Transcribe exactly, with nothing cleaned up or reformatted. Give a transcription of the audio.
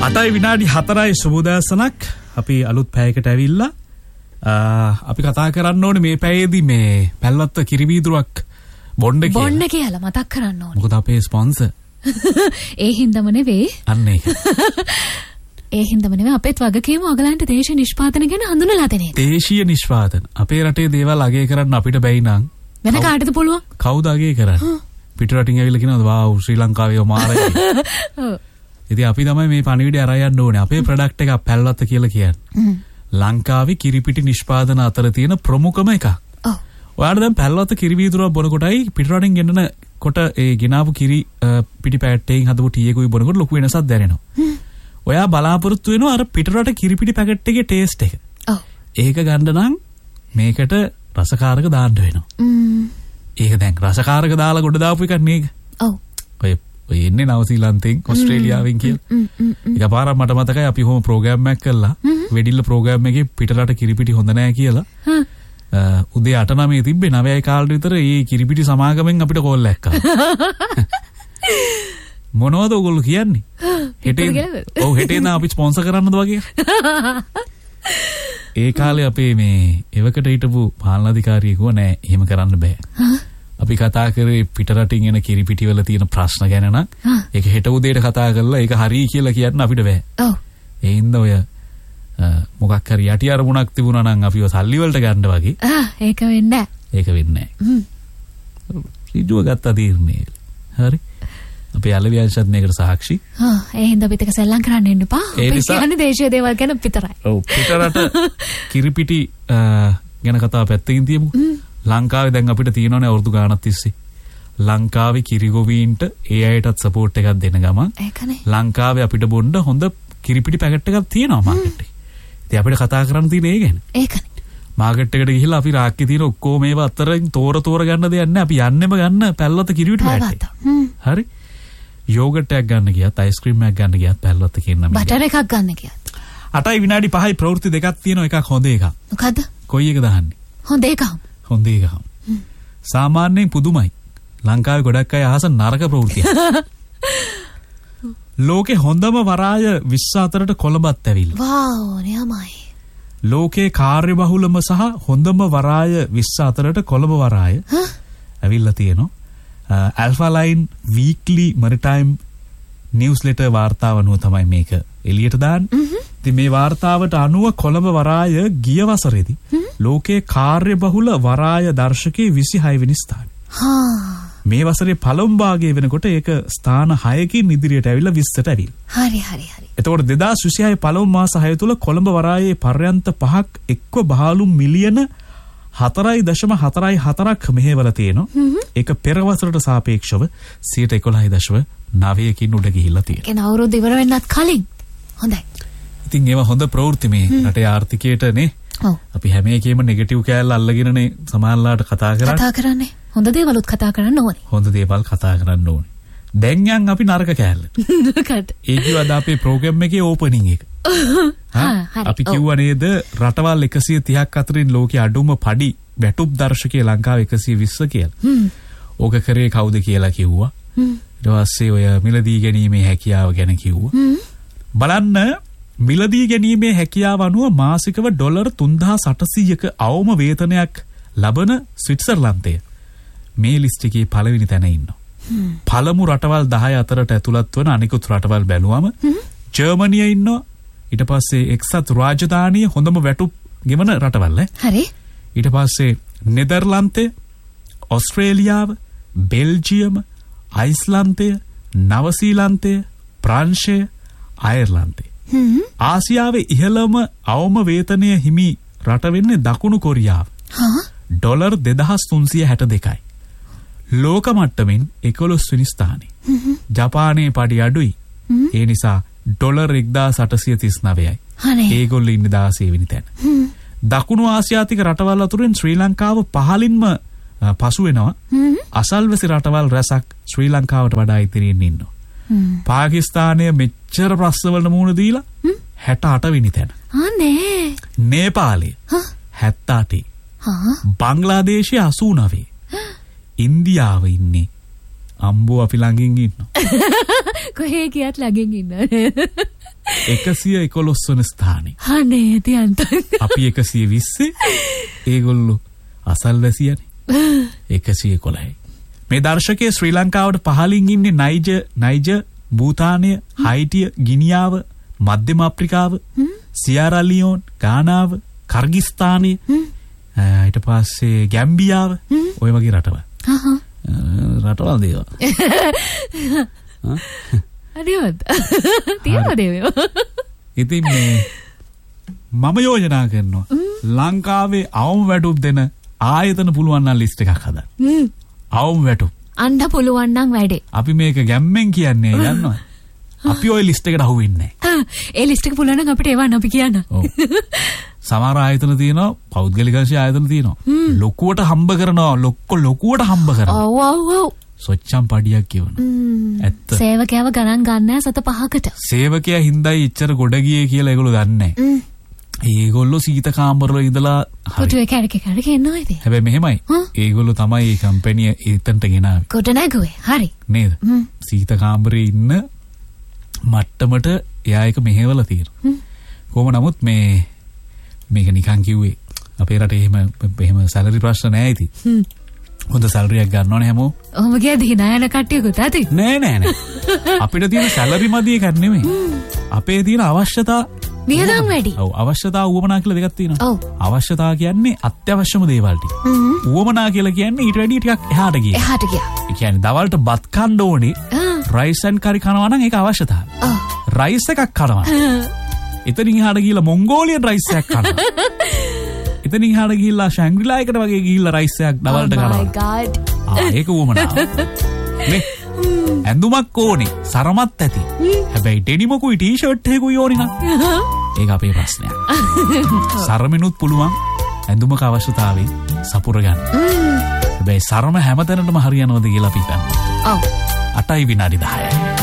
අටයි විනාඩි හතරයි සුබෝදෑසනක්. අපි අලුත් පැයකට ඇවිල්ලා අපි කතා කරන්න ඕනේ මේ පැයේදී මේ පැල්වත්ත කිරිවීදුරක් බොන්න කියලා. බොන්න කියලා මතක් කරන්න ඕනේ. මොකද අපේ ස්පොන්සර්. ඒ හින්දාම නෙවෙයි. අන්න ඒක. ඒ හින්දාම නෙවෙයි අපේත් වගකීම ඔයගලන්ට දේශීය නිෂ්පාදන ගැන හඳුනලා දෙන එක. දේශීය නිෂ්පාදන. අපේ රටේ දේවල් අගය කරන්න අපිට බැයි නම් වෙන කාටද පුළුවන්? කවුද අගය කරන්නේ? පිට රටින් ඇවිල්ලා කියනවා වාව් ශ්‍රී ලංකාවේ මාරයි. ඔව්. ඉතින් අපි තමයි මේ පණිවිඩය අරන් යන්න ඕනේ. අපේ ප්‍රොඩක්ට් එක පැල්වත්ත කියලා කියන්නේ. ලංකාවේ කිරිපිටි නිෂ්පාදන අතර තියෙන ප්‍රමුඛම එකක්. ඔව්. ඔයාලා දැන් පැල්වත්ත කිරිවීදුරක් බොනකොටයි පිට රටින් ගෙන්නන කොට ඒ ගෙනාවු කිරි පිටි පැකට් එකකින් හදපු ටී එකකුයි බොනකොට ලොකු වෙනසක් දැනෙනවා. ඔයා බලාපොරොත්තු වෙනවා අර පිට රට කිරිපිටි පැකට් එකේ ටේස්ට් එක. ඔව්. ඒක ගන්න නම් මේකට රසකාරක දාන්න වෙනවා. ම්ම්. ඒක දැන් රසකාරක දාලා ගොඩ දාපු එකක් නේද? ඔව්. ඔය ඔය එන්නේ නවසීලන්තෙන් ඕස්ට්‍රේලියාවෙන් කියලා. එකපාරක් මට මතකයි අපි කොහොම ප්‍රෝග්‍රෑම් එකක් කළා. වෙඩිල්ල ප්‍රෝග්‍රෑම් එකේ පිටරට කිරිපිටි හොඳ නැහැ කියලා. උදේ අට නවයේ තිබ්බේ නවයයි කාලේ විතර ඒ කිරිපිටි සමාගමෙන් අපිට කෝල් එකක් ආවා. මොනවද ඔයගොල්ලෝ කියන්නේ? හෙටේ ඔව් හෙටේ නා අපි ස්පොන්සර් කරන්නද වගේ. ඒ කාලේ අපේ මේ එවකට හිටපු පාලන අධිකාරියෙකුව නෑ එහෙම කරන්න බෑ. අපි කතා කරේ පිට රටින් එන කිරිපිටි වල තියෙන ප්‍රශ්න ගැන නම් ඒක හෙට උදේට කතා කරලා ඒක හරි කියලා කියන්න අපිට බෑ. ඔව්. ඒ හින්දා ඔය මොකක් හරි යටි අරමුණක් තිබුණා නම් අපිව සල්ලි වලට ගන්න වගේ. ආ ඒක වෙන්නේ නෑ. ඒක වෙන්නේ නෑ. හ්ම්. ඍජුව ගත්ත තීරණය. හරි. අපේ අලවියන්ෂත් මේකට සාක්ෂි. ආ ඒ හින්දා අපිට ඒක සෙල්ලම් කරන්න එන්න එපා. අපි කියන්නේ දේශීය දේවල් ගැන විතරයි. ඔව් පිටරට කිරිපිටි ගැන කතාව පැත්තකින් තියමු. ලංකාවේ දැන් අපිට තියෙනවනේ අවුරුදු ගාණක් තිස්සේ. ලංකාවේ කිරිගොවීන්ට ඒ අයටත් සපෝට් එකක් දෙන ගමන් ඒකනේ. ලංකාවේ අපිට බොන්න හොඳ කිරිපිටි පැකට් එකක් තියෙනවා මාකට් එකේ. ඉතින් අපිට කතා කරන්න තියෙන්නේ ඒ ගැන. ඒකනේ. මාකට් එකට ගිහිල්ලා අපි රාක්කේ තියෙන ඔක්කොම ඒවා අතරින් තෝර තෝර ගන්න දෙයක් නැහැ. අපි යන්නෙම ගන්න පැල්වත්ත කිරිපිටි පැකට් එක. හරි. යෝගට් එකක් ගන්න ගියත් අයිස්ක්‍රීම් එකක් ගන්න ගියත් පැල්වත්ත කියන නම. බටර් එකක් ගන්න ගියත්. අටයි විනාඩි පහයි ප්‍රවෘත්ති දෙකක් තියෙනවා. එකක් හොඳ එකක්. මොකද්ද? කොයි එකද අහන්නේ? හොඳ එකක්. හොඳ එකක්. සාමාන්‍යයෙන් පුදුමයි. ලංකාවේ ගොඩක් අය අහස නරක ප්‍රවෘත්තියක්. ලෝකේ හොඳම වරාය විස්ස අතරට කොළඹත් ඇවිල්ලා. වාව් නියමයි. ලෝකේ කාර්යබහුලම සහ හොඳම වරාය විස්ස අතරට කොළඹ වරාය ඇවිල්ලා තියෙනවා. Alpha Line Weekly Maritime Newsletter වාර්තාව අනුව තමයි මේක එළියට දාන්නේ. ඉතින් මේ වාර්තාවට අනුව කොළඹ වරාය ගිය වසරේදී ලෝකේ කාර්යබහුල වරාය දර්ශකයේ විසිහය වෙනි ස්ථානය. හා මේ වසරේ පළමු භාගයේ වෙනකොට ඒක ස්ථාන හයකින් ඉදිරියට ඇවිල්ලා විස්සට ඇවිල්ලා. හරි හරි හරි. එතකොට දෙදාස් විසිහය පළමු මාස හය තුල කොළඹ වරායේ පර්යන්ත පහක් එක්ව බහලු මිලියන හතරයි දශම හතරයි හතරක් මෙහෙවලා තියෙනවා. ඒක පෙර වසරට සාපේක්ෂව සියයට එකොළහයි දශම නවයකින් උඩ ගිහිල්ලා තියෙනවා. ඒක අවුරුදු ඉවර වෙන්නත් කලින්. හොඳයි. ඉතින් ඒවා හොඳ ප්‍රවෘත්ති මේ රටේ ආර්ථිකයට නේ. ඔව්. අපි හැම එකේම නෙගටිව් කෑල්ල අල්ලගෙනනේ සමානලාට කතා කරන්නේ. කතා කරන්නේ. හොඳ දේවලුත් කතා කරන්න ඕනේ. හොඳ දේවල් කතා කරන්න ඕනේ. දැන් යන් අපි නරක කෑල්ල. මොකද? ඒ කිව්වද අපේ ප්‍රෝග්‍රෑම් එකේ ඕපනින් එක. අපි කිව්වා නේද රටවල් එකසිය තිහක් අතරින් ලෝකයේ අඩුම පඩි වැටුප් දර්ශකයේ ලංකාව එකසිය විස්ස කියලා. ඕක කරේ කවුද කියලා කිව්වා. ඊට පස්සේ ඔය මිලදී ගැනීමේ හැකියාව ගැන කිව්වා. බලන්න මිලදී ගැනීමේ හැකියාව අනුව මාසිකව ඩොලර් තුන්දාස් අටසීයක අවම වේතනයක් ලබන ස්විට්සර්ලන්තය මේ ලිස්ට් එකේ පළවෙනි තැන ඉන්නවා. පළමු රටවල් දහය අතරට ඇතුළත් වන අනිකුත් රටවල් බැලුවම ජර්මනිය ඉන්නවා. ඊට පස්සේ එක්සත් රාජධානිය හොඳම වැටුප් ගෙවන රටවල් ඈ. හරි. ඊට පස්සේ නෙදර්ලන්තය, ඕස්ට්‍රේලියාව, බෙල්ජියම, අයිස්ලන්තය, නවසීලන්තය, ප්‍රංශය, අයර්ලන්තය. ආසියාවේ ඉහළම අවම වේතනය හිමි රට වෙන්නේ දකුණු කොරියාව. ඩොලර් දෙදහස් තුන්සිය හැට දෙකයි. ලෝක මට්ටමින් එකොළොස් වෙනි ස්ථානයේ. ජපානයේ පඩි අඩුයි. ඒ නිසා ඩොලර් එක්දාස් අටසිය තිස් නවයයි. ඒගොල්ලෝ ඉන්නේ දාසය වෙනි තැන. දකුණු ආසියාතික රටවල් අතුරින් ශ්‍රී ලංකාව පහළින්ම පසු වෙනවා. අසල්වැසි රටවල් රැසක් ශ්‍රී ලංකාවට වඩා ඉදිරියෙන් ඉන්නවා. පාකිස්තානය මෙච්චර ප්‍රශ්නවලට මුහුණ දීලා හැට අට වෙනි තැන. අනේ. නේපාලය හැත්තෑ අටයි. බංග්ලාදේශය අසූ නවයයි. ඉන්දියාව ඉන්නේ අම්බෝ අපි ළඟින් ඉන්නවා. කොහේ ගියත් ළඟින් ඉන්නවා. එකසිය එකොළොස් වන ස්ථානේ. අනේ තියන්ත. අපි එකසිය විස්සේ ඒගොල්ලෝ අසල්වැසියනේ. එකසිය එකොළහයි. මේ දර්ශකයේ ශ්‍රී ලංකාවට පහළින් ඉන්නේ නයිජර්, නයිජර්, භූතානය, හයිටිය, ගිනියාව, මධ්‍යම අප්‍රිකාව, සියරා ලියෝන්, ගානාව, කර්ගිස්තානය, ඊට පස්සේ ගැම්බියාව, ඔය වගේ රටවල්. හහ. රටවල් දේවා. අනියොත්. තියනවා දේව. ඉතින් මේ මම යෝජනා කරනවා ලංකාවේ අවම වැටුප් දෙන ආයතන පුළුවන් නම් ලිස්ට් එකක් හදන්න. හ්ම්. අවම වැටුප්. අන්න පුළුවන් නම් වැඩේ. අපි මේක ගැම්මෙන් කියන්නේ දන්නවද? අපි ওই ලිස්ට් එකට අහු වෙන්නේ නැහැ. ඒ ලිස්ට් එක පුළුවන් නම් අපිට එවන්න අපි කියන්න. ඔව්. සමහර ආයතන තියෙනවා, පෞද්ගලික ආයතන තියෙනවා. ලොකුවට හම්බ කරනවා, ලොක්ක ලොකුවට හම්බ කරනවා. ඔව් ඔව් ඔව්. සොච්චම් පඩියක් කියවන. ඇත්ත. සේවකයව ගණන් ගන්න නැහැ සත පහකට. සේවකයා හින්දායි ඉච්චර ගොඩ ගියේ කියලා ඒගොල්ලෝ දන්නේ නැහැ. ඒගොල්ලෝ සීත කාමරවල ඉඳලා කොටුවේ කැරක කැරක එනවා ඉතින්. හැබැයි මෙහෙමයි. ඒගොල්ලෝ තමයි මේ කම්පැනි එතනට ගෙනාවේ. කොට නැගුවේ. හරි. නේද? සීත කාමරේ ඉන්න මට්ටමට එයා එක මෙහෙवला තියෙනවා. කොහොම නමුත් මේ මේක නිකන් කිව්වේ අපේ රටේ එහෙම එහෙම සැලරි ප්‍රශ්න නැහැ ඉතින්. හොඳ සැලරියක් ගන්න ඕනේ හැමෝම. ඔහොම කියද්දි hina යන කට්ටියකුත් ඇති. නෑ නෑ නෑ. අපිට තියෙන සැලරි මදි එකක් නෙමෙයි. අපේ තියෙන අවශ්‍යතා වියදම් වැඩි. ඔව් අවශ්‍යතා උවමනා කියලා දෙකක් තියෙනවා. ඔව්. අවශ්‍යතා කියන්නේ අත්‍යවශ්‍යම දේවල් ටික. උවමනා කියලා කියන්නේ ඊට වැඩිය ටිකක් එහාට ගියා. එහාට ගියා. ඒ කියන්නේ දවල්ට බත් කන්න ඕනේ. රයිස් ඇන් කරි කනවා නම් ඒක අවශ්‍යතාවය. ඔව්. රයිස් එකක් කනවා. එතනින් එහාට ගිහලා මොන්ගෝලියන් රයිස් එකක් කනවා. එතනින් එහාට ගිහලා ශැන්ග්‍රිලා එකට වගේ ගිහලා රයිස් එකක් දවල්ට කනවා. Oh my god. ආ ඒක උවමනාව. නේ ඇඳුමක් ඕනේ සරමත් ඇති. හැබැයි ඩෙනිමකුයි ටී-ෂර්ට් එකකුයි ඕනේ නම් ඒක අපේ ප්‍රශ්නයක්. සරමිනුත් පුළුවන් ඇඳුමක අවශ්‍යතාවය සපුර ගන්න. හැබැයි සරම හැමතැනටම හරියනවද කියලා අපි හිතන්නේ. ඔව්. අටයි විනාඩි දහයයි.